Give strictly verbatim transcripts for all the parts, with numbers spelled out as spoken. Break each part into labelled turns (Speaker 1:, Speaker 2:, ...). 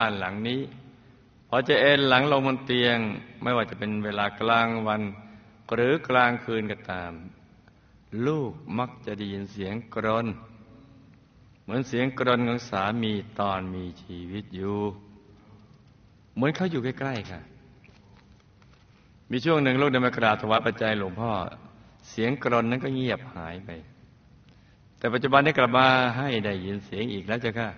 Speaker 1: บ้านหลังนี้พอจะเอนหลังลงบนเตียงไม่ว่าจะเป็นเวลากลางวันหรือกลางคืนก็ตามลูกมักจะได้ยินเสียงกรนเหมือนเสียงกรนของสามีตอนมีชีวิตอยู่เหมือนเขาอยู่ใกล้ๆค่ะมีช่วงหนึ่งลูกได้มากราบถวายปัจจัยหลวงพ่อเสียงกรนนั้นก็เงียบหายไปแต่ปัจจุบันได้กลับมาให้ได้ยินเสียงอีกแล้วจ้ะค่ะ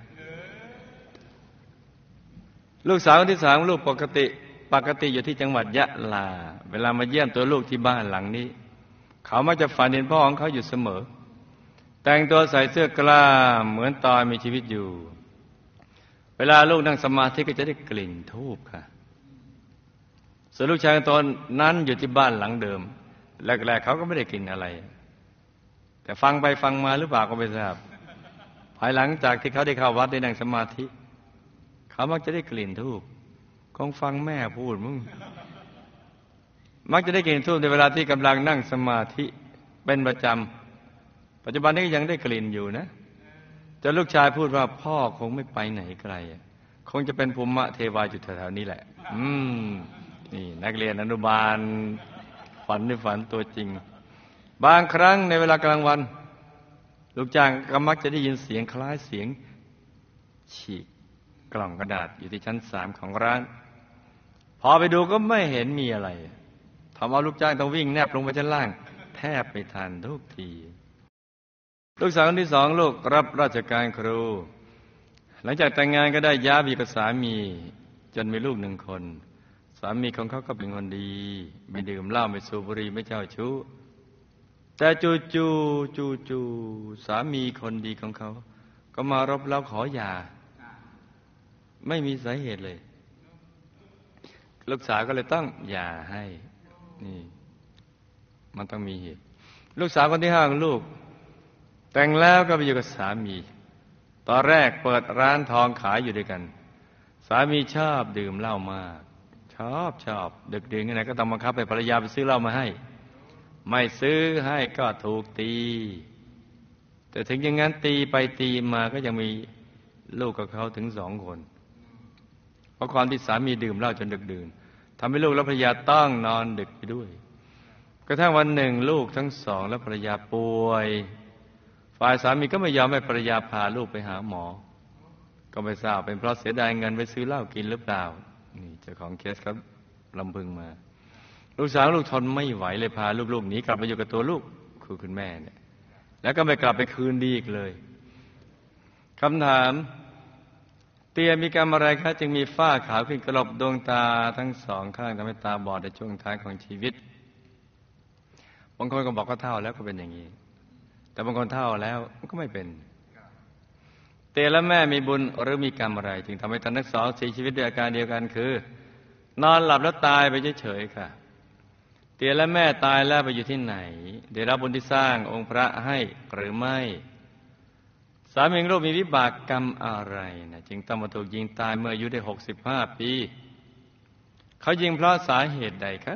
Speaker 1: ลูกสาวที่สามลูกปกติปกติอยู่ที่จังหวัดยะลาเวลามาเยี่ยมตัวลูกที่บ้านหลังนี้เขามักจะฝันเห็นพ่อของเขาอยู่เสมอแต่งตัวใส่เสื้อกล้ามเหมือนตอนมีชีวิตอยู่เวลาลูกนั่งสมาธิก็จะได้กลิ่นธูปค่ะส่วนลูกชายตอนนั้นอยู่ที่บ้านหลังเดิมแรกๆเขาก็ไม่ได้กลิ่นอะไรแต่ฟังไปฟังมาหรือเปล่าก็ไม่ทราบภายหลังจากที่เขาได้เข้าวัดได้นั่งสมาธิเขามักจะได้กลิ่นธูปคงฟังแม่พูดมึงมักจะได้กลิ่นธูปในเวลาที่กำลังนั่งสมาธิเป็นประจำปัจจุบันนี้ก็ยังได้กลิ่นอยู่นะแต่ลูกชายพูดว่าพ่อคงไม่ไปไหนไกลคงจะเป็นภูมิเทวาอยู่แถวๆนี้แหละอืมนี่นักเรียนอนุบาลฝันในฝันตัวจริงบางครั้งในเวลากลางวันลูกจ้างก็มักจะได้ยินเสียงคล้ายเสียงฉีกกล่องกระดาษอยู่ที่ชั้นสามของร้านพอไปดูก็ไม่เห็นมีอะไรทำเอาลูกจ้างต้องวิ่งแนบลงไปชั้นล่างแทบไม่ทันทุกทีลูกสาวคนที่สองลูกรับราชการครูหลังจากแต่งงานก็ได้ย้ายไปกับสามีจนมีลูกหนึ่งคนสามีของเขาก็เป็นคนดีไม่ดื่มเหล้าไม่สูบบุหรี่ไม่เจ้าชู้แต่จู่จู่จู่จู่สามีคนดีของเขาก็มารบเร้าขอหย่าไม่มีสาเหตุเลยลูกสาวก็เลยต้องหย่าให้นี่มันต้องมีเหตุลูกสาวคนที่ห้าของลูกแต่งแล้วก็ไปอยู่กับสามีตอนแรกเปิดร้านทองขายอยู่ด้วยกันสามีชอบดื่มเหล้ามากชอบชอบดึกดื่นขนาดก็ต้องบังคับให้ภรรยาไปซื้อเหล้ามาให้ไม่ซื้อให้ก็ถูกตีแต่ถึงอย่างนั้นตีไปตีมาก็ยังมีลูกกับเขาถึงสองคนเพราะความที่สามีดื่มเหล้าจนดึกดื่นทำให้ลูกและภรรยาต้องนอนดึกไปด้วยกระทั่งวันหนึ่งลูกทั้งสองและภรรยาป่วยฝ่ายสามีก็ไม่ยอมให้ภรรยาพาลูกไปหาหมอก็ไม่ทราบเป็นเพราะเสียดายเงินไปซื้อเหล้ากินหรือเปล่านี่เจ้าของเคสครับลำพึงมาลูกสาวลูกทนไม่ไหวเลยพาลูกๆหนีกลับมาอยู่กับตัวลูกคือคุณแม่เนี่ยแล้วก็ไม่กลับไปคืนดีอีกเลยคำถามเตียมีกรรมอะไรคะจึงมีฝ้าขาวขึ้นกลบดวงตาทั้งสองข้างทำให้ตาบอดในช่วงท้ายของชีวิตบางคนก็บอกก็เท่าแล้วก็เป็นอย่างนี้แต่บางคนเท่าแล้วก็ไม่เป็นเตียและแม่มีบุญหรือมีกรรมอะไรจึงทำให้ท่านทั้งสองเสียชีวิตด้วยอาการเดียวกันคือนอนหลับแล้วตายไปเฉยๆค่ะเตียและแม่ตายแล้วไปอยู่ที่ไหนได้รับบุญที่สร้างองค์พระให้หรือไม่สามีของลูกมีวิบากกรรมอะไรนะจึงต้องมาถูกยิงตายเมื่ออายุได้หกสิบห้าปีเขายิงเพราะสาเหตุใดคะ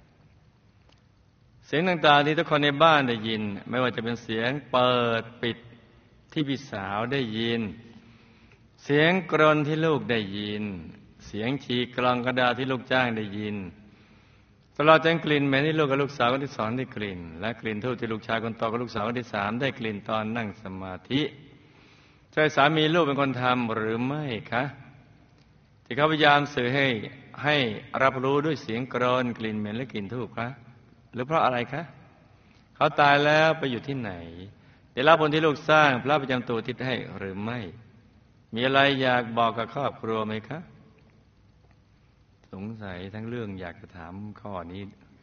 Speaker 1: เสียงต่างๆที่ทุกคนในบ้านได้ยินไม่ว่าจะเป็นเสียงเปิดปิดที่พี่สาวได้ยินเสียงกรนที่ลูกได้ยินเสียงฉีกกล่องกระดาษที่ลูกจ้างได้ยินตลอดจนกลิ่นเหม็นที่ลูกกับลูกสาวคนที่สองได้กลิ่นและกลิ่นทูบที่ลูกชายคนโตกับลูกสาวคนที่สามได้กลิ่นตอนนั่งสมาธิใช่สามีลูกเป็นคนทำหรือไม่คะที่เขาพยายามสื่อให้ให้รับรู้ด้วยเสียงกรนกลิ่นเหม็นและกลิ่นทูบคะหรือเพราะอะไรคะเขาตายแล้วไปอยู่ที่ไหนได้รับผลที่ลูกสร้างพระประจำตัวทิศให้หรือไม่มีอะไรอยากบอกกับครอบครัวไหมคะสงสัยทั้งเรื่องอยากจะถามข้อนี้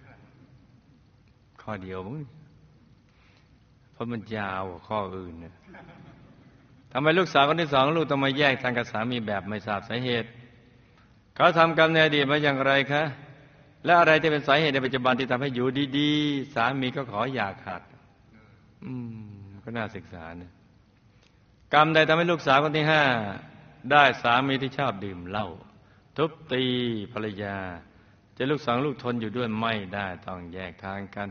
Speaker 1: ข้อเดียวมั้งเพราะมันยาวกว่าข้ออื่นเนี่ยทำไมลูกสาวคนที่สองลูกต้องมาแยกทางกับสามีแบบไม่ทราบสาเหตุเขาทำกรรมในอดีตมาอย่างไรคะและอะไรที่เป็นสาเหตุในปัจจุบันที่ทำให้อยู่ดีๆสามีก็ขอหย่าขาดอืมก็น่าศึกษาเนี่ยกรรมใดทำให้ลูกสาวคนที่ห้าได้สามีที่ชอบดื่มเหล้าทุบตีภรรยาจะลูกสองลูกทนอยู่ด้วยไม่ได้ต้องแยกทางกัน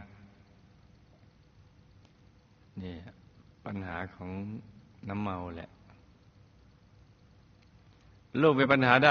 Speaker 1: นี่ปัญหาของน้ำเมาแหละลูกมีปัญหาด้าน